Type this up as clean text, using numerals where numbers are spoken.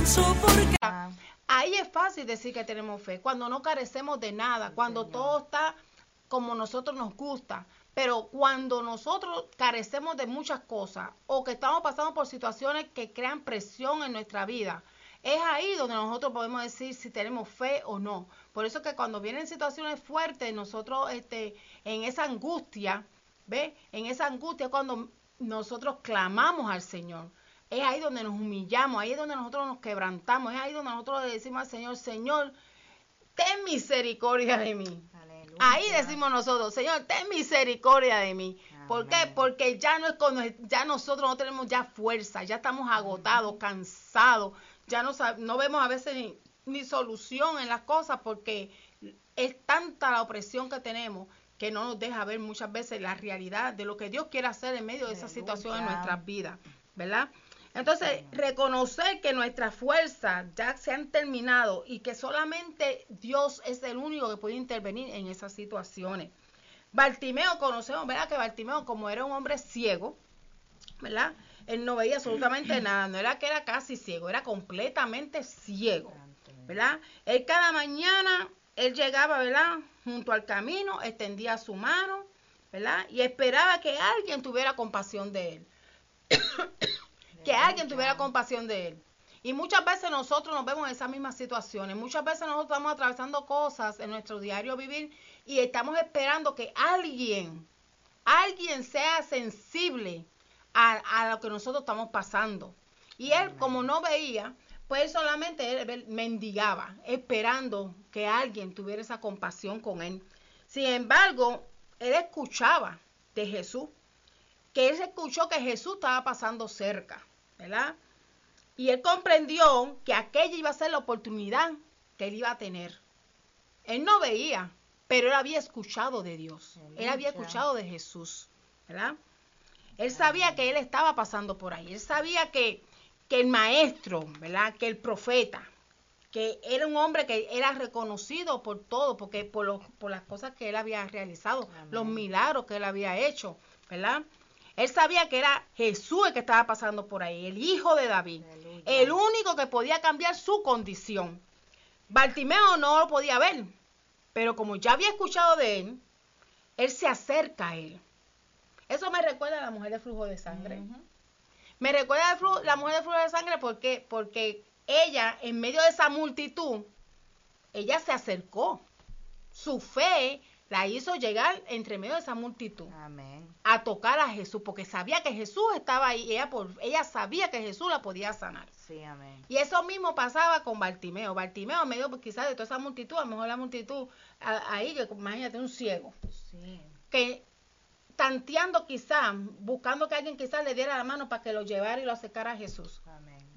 pienso porque... Ahí es fácil decir que tenemos fe, cuando no carecemos de nada, cuando todo está como nosotros nos gusta. Pero cuando nosotros carecemos de muchas cosas o que estamos pasando por situaciones que crean presión en nuestra vida, es ahí donde nosotros podemos decir si tenemos fe o no. Por eso que cuando vienen situaciones fuertes, nosotros en esa angustia, ¿ve? En esa angustia cuando nosotros clamamos al Señor. Es ahí donde nos humillamos, ahí es donde nosotros nos quebrantamos, es ahí donde nosotros le decimos al Señor, Señor, ten misericordia de mí. Aleluya. Ahí decimos nosotros, Señor, ten misericordia de mí. Amén. ¿Por qué? Porque ya no es cuando ya nosotros no tenemos ya fuerza, ya estamos agotados, cansados, ya no vemos a veces ni solución en las cosas porque es tanta la opresión que tenemos que no nos deja ver muchas veces la realidad de lo que Dios quiere hacer en medio de esa situación en nuestras vidas, ¿verdad? Entonces, reconocer que nuestras fuerzas ya se han terminado y que solamente Dios es el único que puede intervenir en esas situaciones. Bartimeo, conocemos, ¿verdad? Que Bartimeo, como era un hombre ciego, ¿verdad? Él no veía absolutamente nada, no era que era casi ciego, era completamente ciego, ¿verdad? Él cada mañana, él llegaba, ¿verdad? Junto al camino, extendía su mano, ¿verdad? Y esperaba que alguien tuviera compasión de él. Que alguien tuviera compasión de él. Y muchas veces nosotros nos vemos en esas mismas situaciones. Muchas veces nosotros estamos atravesando cosas en nuestro diario vivir y estamos esperando que alguien sea sensible a lo que nosotros estamos pasando. Y él, como no veía, pues él solamente él mendigaba, esperando que alguien tuviera esa compasión con él. Sin embargo, él escuchaba de Jesús, que él escuchó que Jesús estaba pasando cerca, ¿verdad? Y él comprendió que aquella iba a ser la oportunidad que él iba a tener. Él no veía, pero él había escuchado de Dios. Él había escuchado de Jesús, ¿verdad? Él sabía que él estaba pasando por ahí. Él sabía que el maestro, ¿verdad? Que el profeta, que era un hombre que era reconocido por todo, porque por las cosas que él había realizado, amén, los milagros que él había hecho, ¿verdad? Él sabía que era Jesús el que estaba pasando por ahí, el hijo de David, aleluya, el único que podía cambiar su condición. Bartimeo no lo podía ver, pero como ya había escuchado de él, él se acerca a él. Eso me recuerda a la mujer de flujo de sangre. Me recuerda a la mujer de flujo de sangre porque ella, en medio de esa multitud, ella se acercó. Su fe la hizo llegar entre medio de esa multitud. Amén. A tocar a Jesús, porque sabía que Jesús estaba ahí. Ella sabía que Jesús la podía sanar. Sí, amén. Y eso mismo pasaba con Bartimeo. Bartimeo, en medio quizás de toda esa multitud, a lo mejor la multitud, ahí, imagínate, un ciego. Sí. Que tanteando quizás, buscando que alguien quizás le diera la mano para que lo llevara y lo acercara a Jesús. Amén.